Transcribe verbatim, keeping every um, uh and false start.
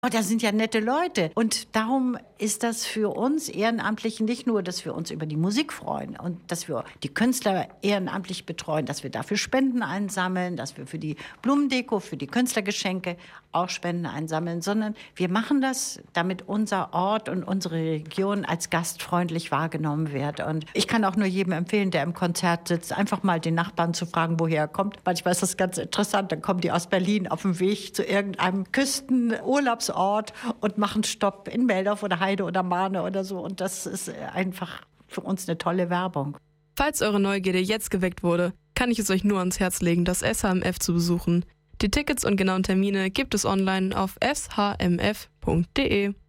Oh, das sind ja nette Leute. Und darum ist das für uns Ehrenamtlichen nicht nur, dass wir uns über die Musik freuen und dass wir die Künstler ehrenamtlich betreuen, dass wir dafür Spenden einsammeln, dass wir für die Blumendeko, für die Künstlergeschenke auch Spenden einsammeln, sondern wir machen das, damit unser Ort und unsere Region als gastfreundlich wahrgenommen wird. Und ich kann auch nur jedem empfehlen, der im Konzert sitzt, einfach mal den Nachbarn zu fragen, woher er kommt. Manchmal ist das ganz interessant, dann kommen die aus Berlin auf dem Weg zu irgendeinem Küstenurlaubsort und machen Stopp in Meldorf oder Heide oder Mahne oder so. Und das ist einfach für uns eine tolle Werbung. Falls eure Neugierde jetzt geweckt wurde, kann ich es euch nur ans Herz legen, das S H M F zu besuchen. Die Tickets und genauen Termine gibt es online auf s h m f punkt d e.